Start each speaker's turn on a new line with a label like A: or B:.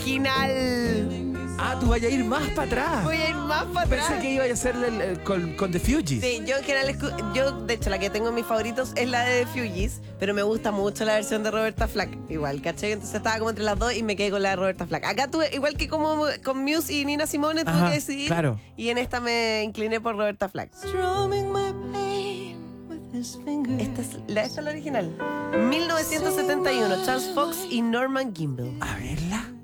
A: original.
B: Ah, tú vas a ir más para atrás.
A: Voy a ir más para atrás.
B: Pensé que iba a hacerle con The Fugees.
A: Sí, yo en general, yo de hecho la que tengo en mis favoritos es la de The Fugees, pero me gusta mucho la versión de Roberta Flack, igual, ¿cachai? Entonces estaba como entre las dos y me quedé con la de Roberta Flack. Acá tuve, igual que como con Muse y Nina Simone, tuve
B: Ajá,
A: que decidir.
B: claro.
A: Y en esta me incliné por Roberta Flack. Esta es la original. 1971, Charles Fox y Norman Gimbel.
B: A verla.